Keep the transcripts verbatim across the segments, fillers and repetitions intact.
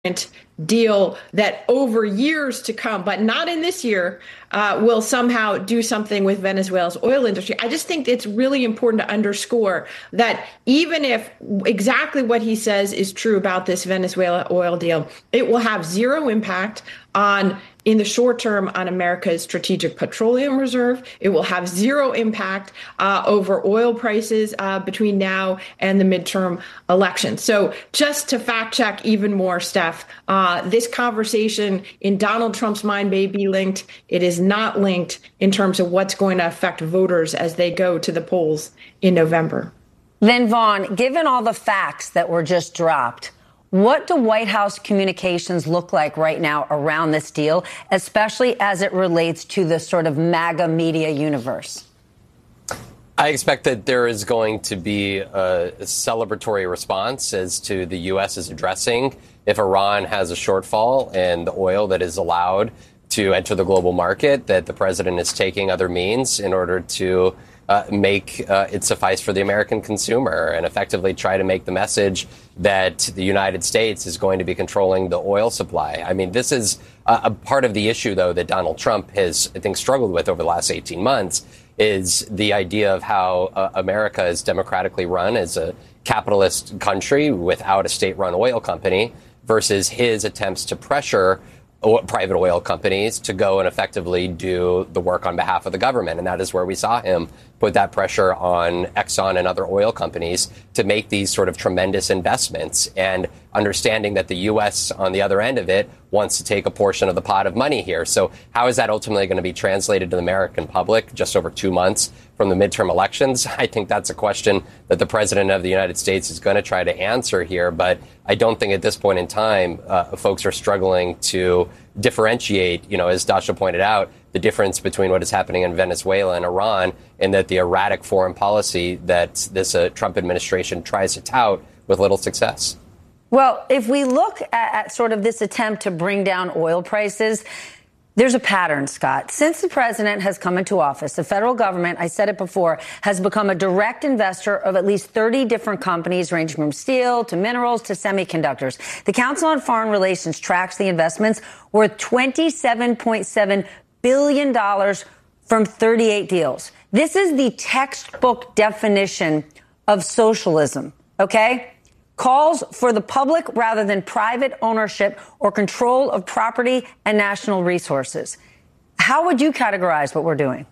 deal that over years to come, but not in this year, uh, will somehow do something with Venezuela's oil industry. I just think it's really important to underscore that even if exactly what he says is true about this Venezuela oil deal, it will have zero impact on, in the short term, on America's strategic petroleum reserve. It will have zero impact uh, over oil prices uh, between now and the midterm election. So just to fact check even more, Steph, uh, this conversation in Donald Trump's mind may be linked. It is not linked in terms of what's going to affect voters as they go to the polls in November. Then, Vaughn, given all the facts that were just dropped, what do White House communications look like right now around this deal, especially as it relates to the sort of MAGA media universe? I expect that there is going to be a celebratory response as to the U S is addressing if Iran has a shortfall in the oil that is allowed to enter the global market, that the president is taking other means in order to uh, make uh, it suffice for the American consumer and effectively try to make the message that the United States is going to be controlling the oil supply. I mean, this is a, a part of the issue, though, that Donald Trump has, I think, struggled with over the last eighteen months, is the idea of how uh, America is democratically run as a capitalist country without a state-run oil company versus his attempts to pressure private oil companies to go and effectively do the work on behalf of the government. And that is where we saw him put that pressure on Exxon and other oil companies to make these sort of tremendous investments, and understanding that the U S on the other end of it wants to take a portion of the pot of money here. So how is that ultimately going to be translated to the American public just over two months from the midterm elections? I think that's a question that the president of the United States is going to try to answer here. But I don't think at this point in time, uh, folks are struggling to differentiate, you know, as Dasha pointed out, the difference between what is happening in Venezuela and Iran, and that the erratic foreign policy that this uh, Trump administration tries to tout with little success. Well, if we look at, at sort of this attempt to bring down oil prices, there's a pattern, Scott. Since the president has come into office, the federal government, I said it before, has become a direct investor of at least thirty different companies, ranging from steel to minerals to semiconductors. The Council on Foreign Relations tracks the investments worth twenty-seven point seven billion dollars from thirty-eight deals. This is the textbook definition of socialism, okay? Calls for the public rather than private ownership or control of property and national resources. How would you categorize what we're doing?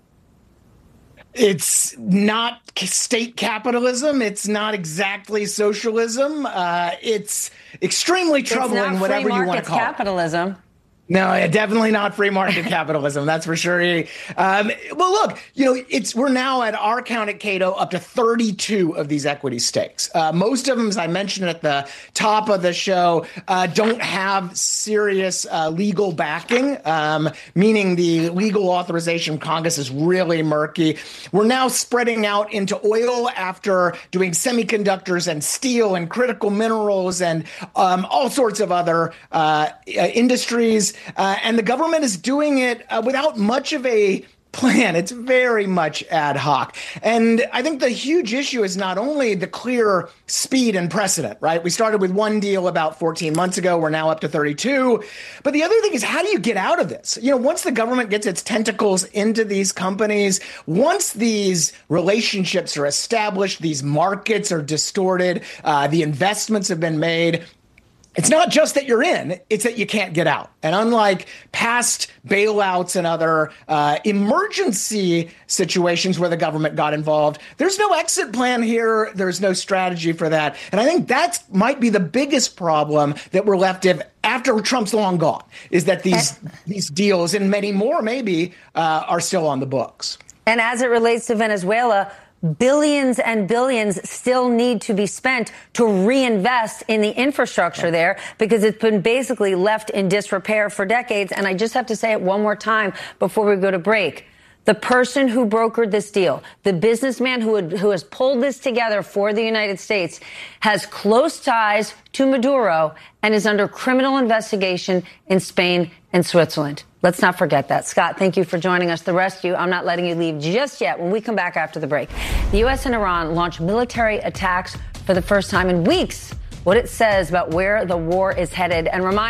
It's not state capitalism. It's not exactly socialism. Uh, it's extremely troubling, it's not whatever free you want to call it. Capitalism. No, definitely not free market capitalism. That's for sure. Um, well, look, you know, it's we're now at our count at Cato up to thirty-two of these equity stakes. Uh, most of them, as I mentioned at the top of the show, uh, don't have serious uh, legal backing, um, meaning the legal authorization of Congress is really murky. We're now spreading out into oil after doing semiconductors and steel and critical minerals and um, all sorts of other uh, industries. Uh, and the government is doing it uh, without much of a plan. It's very much ad hoc. And I think the huge issue is not only the clear speed and precedent, right? We started with one deal about fourteen months ago. We're now up to thirty-two. But the other thing is, how do you get out of this? You know, once the government gets its tentacles into these companies, once these relationships are established, these markets are distorted, uh, the investments have been made, it's not just that you're in, it's that you can't get out. And unlike past bailouts and other uh, emergency situations where the government got involved, there's no exit plan here. There's no strategy for that. And I think that might be the biggest problem that we're left with after Trump's long gone, is that these, these deals and many more maybe uh, are still on the books. And as it relates to Venezuela, billions and billions still need to be spent to reinvest in the infrastructure there, because it's been basically left in disrepair for decades. And I just have to say it one more time before we go to break. The person who brokered this deal, the businessman who, had, who has pulled this together for the United States, has close ties to Maduro and is under criminal investigation in Spain and Switzerland. Let's not forget that. Scott, thank you for joining us. The rescue, I'm not letting you leave just yet. When we come back after the break, the U S and Iran launched military attacks for the first time in weeks what it says about where the war is headed and remind